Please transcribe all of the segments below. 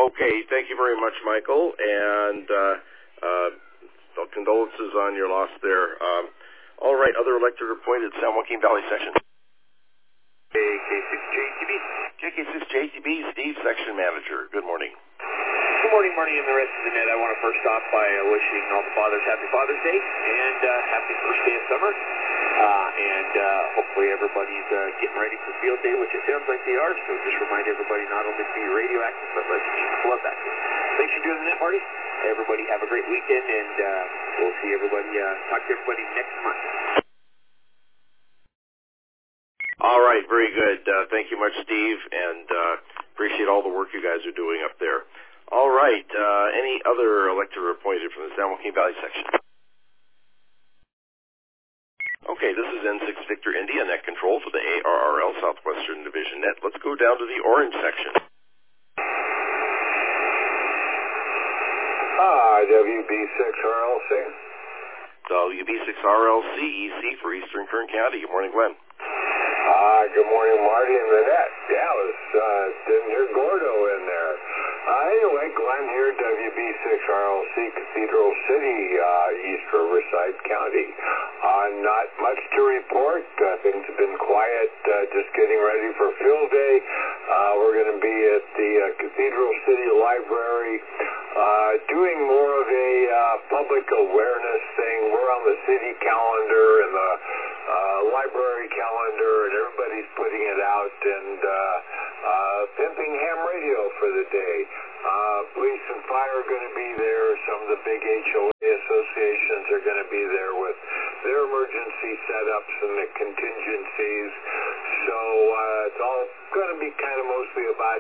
Okay, thank you very much, Michael, and condolences on your loss there. All right, other elected or appointed San Joaquin Valley section. JK6JTB. JK6JTB, Steve, section manager. Good morning. Good morning, Marty, and the rest of the net. I want to first off by wishing all the fathers happy Father's Day and happy first day of summer. Hopefully everybody's getting ready for field day, which it sounds like they are. So just remind everybody not only to be radioactive, but let's keep the love back. Thanks for doing the net, Marty. Everybody have a great weekend, and we'll see everybody, talk to everybody next month. All right, very good. Thank you much, Steve, and appreciate all the work you guys are doing up there. All right, any other elected or appointed from the San Joaquin Valley section? Okay, this is N6 Victor India, net control for the ARRL Southwestern Division net. Let's go down to the orange section. WB6RLC. WB6RLC EC for Eastern Kern County. Good morning, Glenn. Good morning, Marty and Lynette. Yeah, didn't hear Gordo in there. Anyway, Glenn here, WB6RLC, Cathedral City, East Riverside County. Not much to report. Things have been quiet, just getting ready for field day. We're going to be at the Cathedral City Library doing more of a public awareness thing. We're on the city calendar and the library calendar, and everybody's putting it out, and pimping ham radio for the day. Police and fire are going to be there. Some of the big HOA associations are going to be there with their emergency setups and the contingencies. So it's all going to be kind of mostly about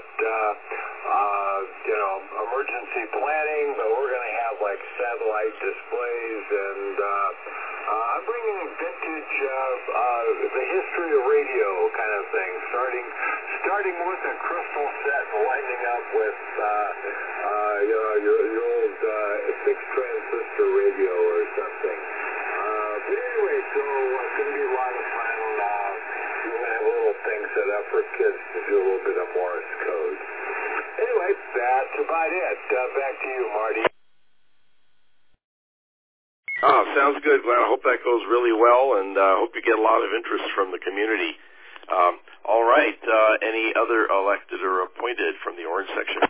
emergency planning, but we're going to have like satellite displays, and I'm bringing vintage the history of radio kind of thing, starting with a crystal set and winding up with your old 6-transistor radio or something. But anyway, so it's going to be a lot of fun. We're going to have a little thing set up for kids to do a little bit of Morse code. Anyway, that's about it. Back to you, Marty. Oh, sounds good, Glenn. I hope that goes really well, and hope you get a lot of interest from the community. All right. Any other elected or appointed from the orange section?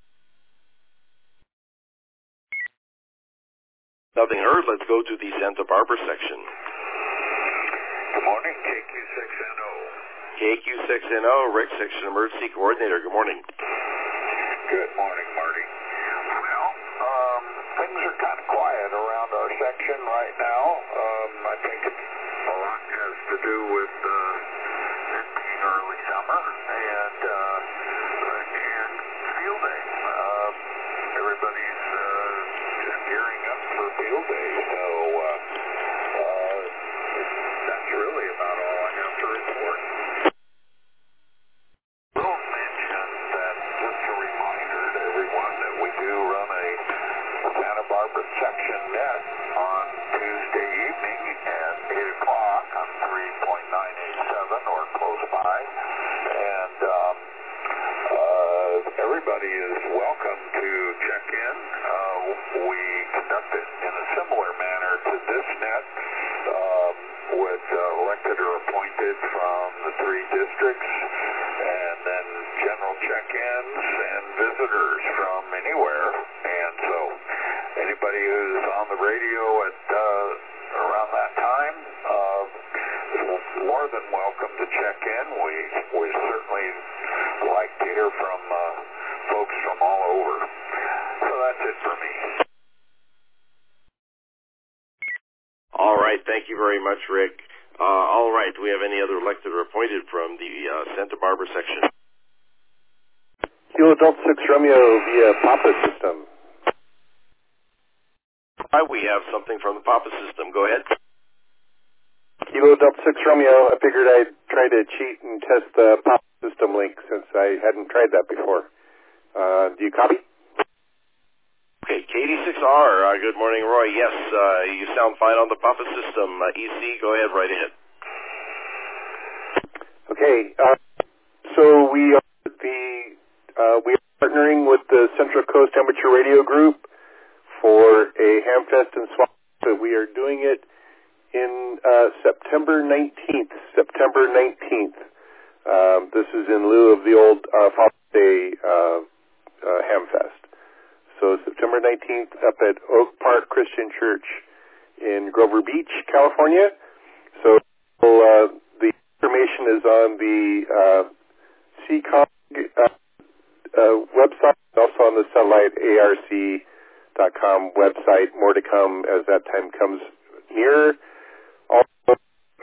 Nothing heard. Let's go to the Santa Barbara section. Good morning, KQ6NO. KQ6NO, Rick, Section Emergency Coordinator. Good morning. Good morning, Marty. Well, things are kind of quiet around our section right now. I think a lot has to do with it being early summer and field day. Everybody's just gearing up for field day, so that's really about all I have to report. We'll mention that, just a reminder to everyone, that we do run a Santa Barbara section net on Tuesday evening at 8 o'clock on 3.987 or close by. And everybody is welcome to check in. We conduct it in a similar manner to this net, with elected or appointed from the 3 districts, and then general check-ins and visitors from anywhere. And so anybody who's on the radio at around that time is more than welcome to check in. We certainly like to hear from folks from all over. So that's it for me. All right. Thank you very much, Rick. All right. Do we have any other elected or appointed from the Santa Barbara section? Kilo Delta 6 Romeo via Papa system. Hi, we have something from the Papa system. Go ahead. Kilo Delta 6 Romeo. I figured I'd try to cheat and test the Papa system link since I hadn't tried that before. Do you copy? Okay, KD6R. Good morning, Roy. Yes, you sound fine on the Papa system. EC, go ahead, right ahead. Okay, so we are partnering with the Central Coast Amateur Radio Group for a Hamfest in Swamp. We are doing it in September 19th. This is in lieu of the old Father's Day Hamfest. So September 19th up at Oak Park Christian Church in Grover Beach, California. So the information is on the CCOG website, also on the satellite ARC.com website. More to come as that time comes nearer. Also,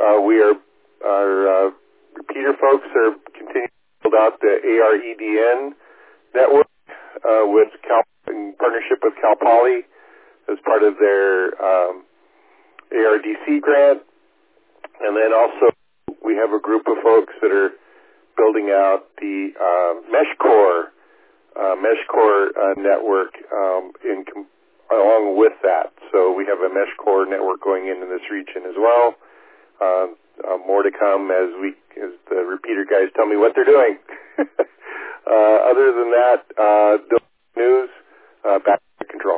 our repeater folks are continuing to build out the AREDN network in partnership with Cal Poly as part of their ARDC grant. And then also we have a group of folks that are building out the MeshCore network along with that. So we have a MeshCore network going into this region as well. More to come as the repeater guys tell me what they're doing. Other than that, news, back to control.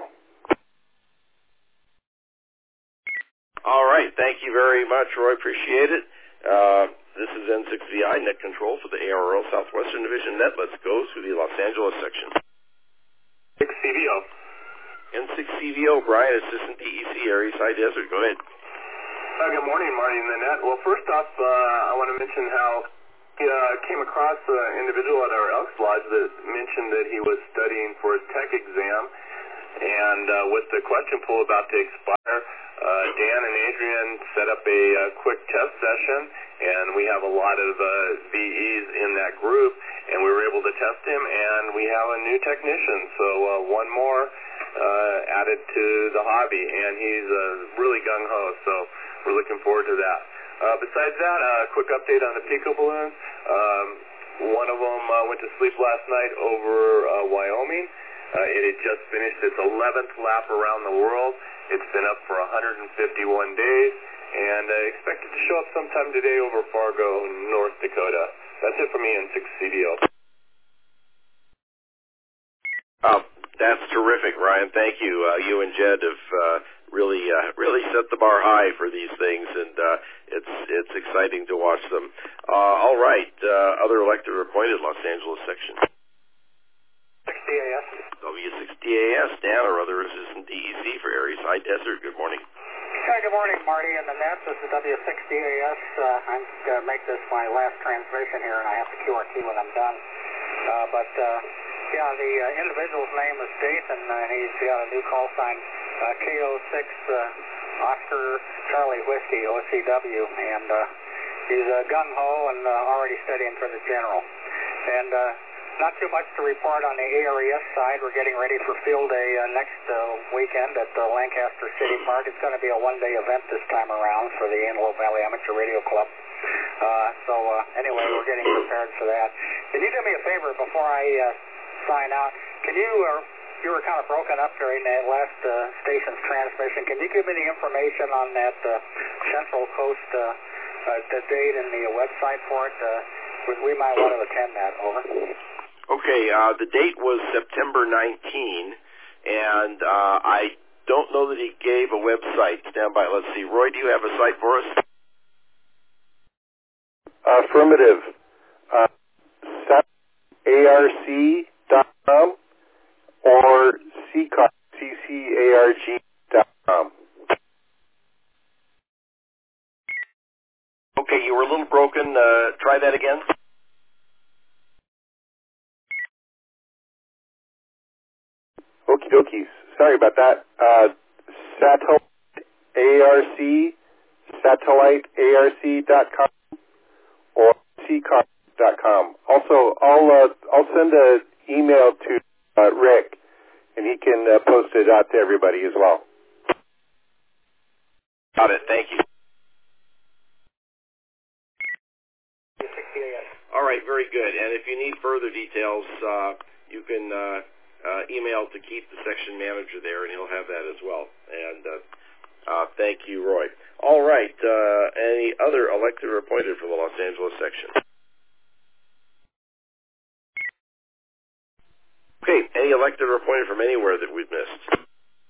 All right. Thank you very much, Roy. Appreciate it. This is N6VI, Net Control for the ARRL Southwestern Division Net. Let's go to the Los Angeles section. 6CVO. N6CVO, Brian, Assistant DEC, Aries High Desert. Go ahead. Good morning, Marty and Nanette. Well, first off, I want to mention how he came across an individual at our Elks Lodge that mentioned that he was studying for his tech exam, and with the question pool about to expire, Dan and Adrian set up a quick test session, and we have a lot of VEs in that group, and we were able to test him, and we have a new technician, so one more added to the hobby, and he's really gung-ho, so we're looking forward to that. Besides that, a quick update on the Pico balloons. One of them went to sleep last night over Wyoming. It had just finished its 11th lap around the world. It's been up for 151 days, and expected to show up sometime today over Fargo, North Dakota. That's it for me in 6CDO. That's terrific, Ryan. Thank you. You and Jed have really set the bar high for these things, and it's exciting to watch them. All right, other elected or appointed Los Angeles section. 6DAS. W6DAS, Dan, or other assistant DEC for Aries High Desert. Good morning. Hi, good morning, Marty and Nanette. This is W6DAS. I'm going to make this my last transmission here, and I have to QRT when I'm done. The individual's name is Dathan, and he's got a new call sign, KO6 Oscar Charlie Whiskey, OCW, and he's gung-ho and already studying for the general. And not too much to report on the ARES side. We're getting ready for field day next weekend at Lancaster City Park. It's going to be a one-day event this time around for the Antelope Valley Amateur Radio Club. Anyway, we're getting prepared for that. Can you do me a favor before I sign out? Can you were kind of broken up during that last station's transmission. Can you give me the information on that Central Coast, the date and the website for it? We might want to attend that. Over. Okay, the date was September 19, and I don't know that he gave a website. Stand by. Let's see. Roy, do you have a site for us? Affirmative. ARC.com or CCARG.com. Okay, you were a little broken. Try that again. Okie dokies. Sorry about that. SatelliteARC.com or CCARG.com. Also, I'll send an email to Rick, and he can post it out to everybody as well. Got it. Thank you. All right, very good. And if you need further details, you can email to Keith, the section manager there, and he'll have that as well. And thank you, Roy. All right. Any other elected or appointed for the Los Angeles section? any elected or appointed from anywhere that we've missed?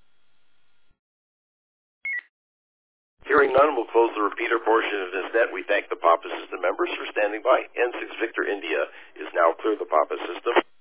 Hearing none, we'll close the repeater portion of this net. We thank the PAPA system members for standing by. N6 Victor India is now clear the PAPA system.